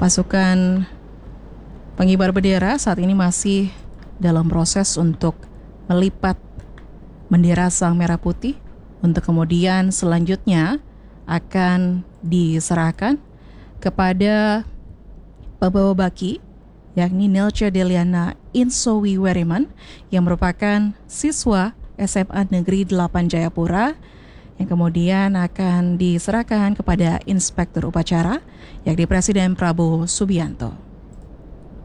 Pasukan pengibar bendera saat ini masih dalam proses untuk melipat bendera Sang Merah Putih untuk kemudian selanjutnya akan diserahkan kepada pembawa baki, yakni Nelce Deliana Insowi Weriman yang merupakan siswa SMA Negeri 8 Jayapura, yang kemudian akan diserahkan kepada Inspektur Upacara, yakni Presiden Prabowo Subianto.